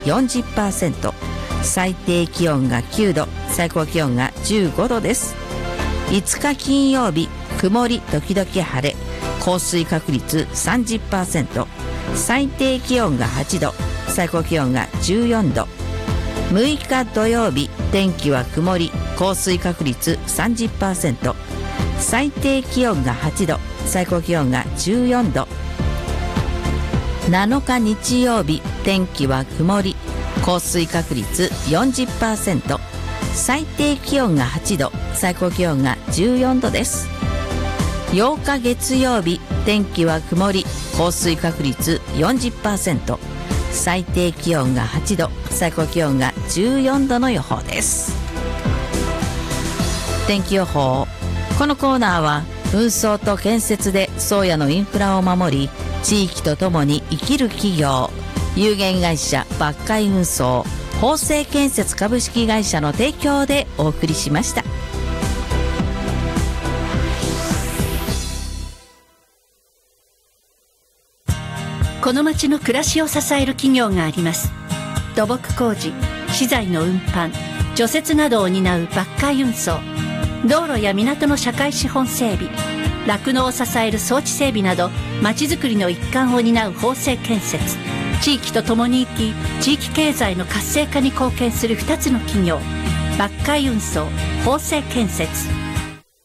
40%、最低気温が9度、最高気温が15度です。5日金曜日、曇り時々晴れ、降水確率 30%、最低気温が8度、最高気温が14度。6日土曜日、天気は曇り、降水確率 30%、最低気温が8度、最高気温が14度。7日日曜日、天気は曇り、降水確率 40%、最低気温が8度、最高気温が14度です。8日月曜日、天気は曇り、降水確率 40%、最低気温が8度、最高気温が14度の予報です。天気予報。このコーナーは運送と建設で宗谷のインフラを守り、地域とともに生きる企業、有限会社抜海運送、法政建設株式会社の提供でお送りしました。 この町の暮らしを支える企業があります。土木工事、資材の運搬、除雪などを担う抜海運送、道路や港の社会資本整備、酪農を支える装置整備など、町づくりの一環を担う法政建設。地域とともに生き、地域経済の活性化に貢献する2つの企業、抜海運送、法政建設。